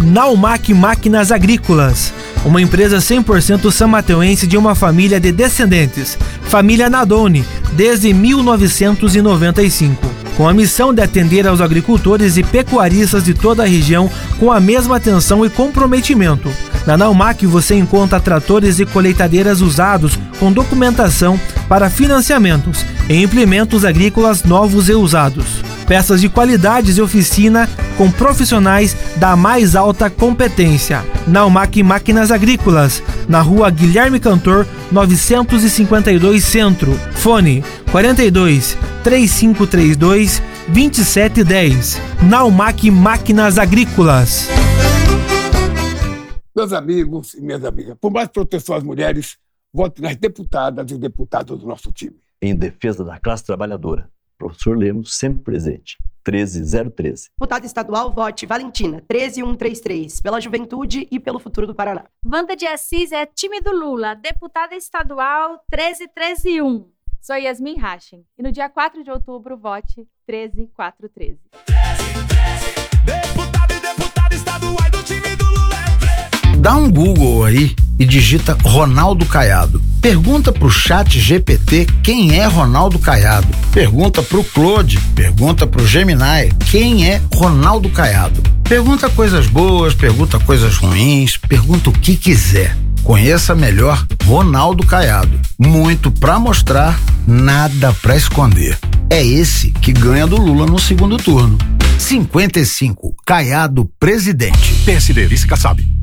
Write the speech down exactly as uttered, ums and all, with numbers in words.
Naumac Máquinas Agrícolas, uma empresa cem por cento samateuense de uma família de descendentes, família Nadoni, desde mil novecentos e noventa e cinco, com a missão de atender aos agricultores e pecuaristas de toda a região com a mesma atenção e comprometimento. Na Naumac você encontra tratores e colheitadeiras usados com documentação para financiamentos e implementos agrícolas novos e usados. Peças de qualidades e oficina com profissionais da mais alta competência. Naumac Máquinas Agrícolas, na rua Guilherme Cantor, novecentos e cinquenta e dois Centro. Fone quarenta e dois, três cinco três dois, vinte e sete dez. Naumac Máquinas Agrícolas. Meus amigos e minhas amigas, por mais proteção às mulheres, vote nas deputadas e deputados do nosso time. Em defesa da classe trabalhadora, professor Lemos sempre presente. treze zero treze. Deputada estadual, vote Valentina, treze mil cento e trinta e três, pela juventude e pelo futuro do Paraná. Wanda de Assis é time do Lula, deputada estadual treze treze um. Sou Yasmin Hachem e no dia quatro de outubro, vote treze quatro treze. Deputado e deputada estadual do time do Lula. Dá um Google aí e digita Ronaldo Caiado. Pergunta pro chat G P T quem é Ronaldo Caiado. Pergunta pro Claude, pergunta pro Gemini quem é Ronaldo Caiado. Pergunta coisas boas, pergunta coisas ruins, pergunta o que quiser. Conheça melhor Ronaldo Caiado. Muito pra mostrar, nada pra esconder. É esse que ganha do Lula no segundo turno. cinquenta e cinco, Caiado presidente. P S D, vice Kassab.